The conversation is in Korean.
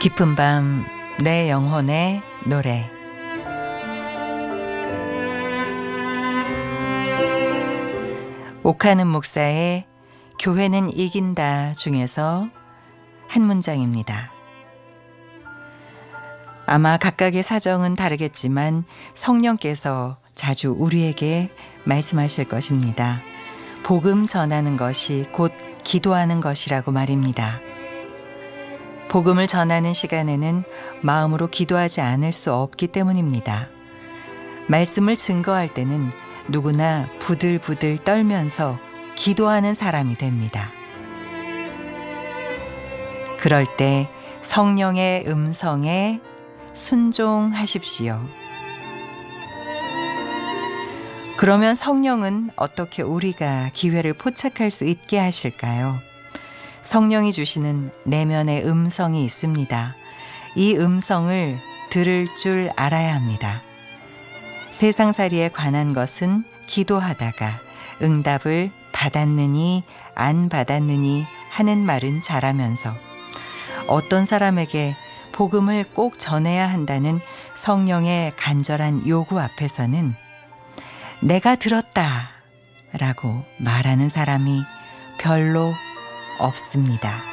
깊은 밤 내 영혼의 노래. 옥하는 목사의 교회는 이긴다 중에서 한 문장입니다. 아마 각각의 사정은 다르겠지만 성령께서 자주 우리에게 말씀하실 것입니다. 복음 전하는 것이 곧 기도하는 것이라고 말입니다. 복음을 전하는 시간에는 마음으로 기도하지 않을 수 없기 때문입니다. 말씀을 증거할 때는 누구나 부들부들 떨면서 기도하는 사람이 됩니다. 그럴 때 성령의 음성에 순종하십시오. 그러면 성령은 어떻게 우리가 기회를 포착할 수 있게 하실까요? 성령이 주시는 내면의 음성이 있습니다. 이 음성을 들을 줄 알아야 합니다. 세상살이에 관한 것은 기도하다가 응답을 받았느니 안 받았느니 하는 말은 잘하면서 어떤 사람에게 복음을 꼭 전해야 한다는 성령의 간절한 요구 앞에서는 내가 들었다 라고 말하는 사람이 별로 없습니다.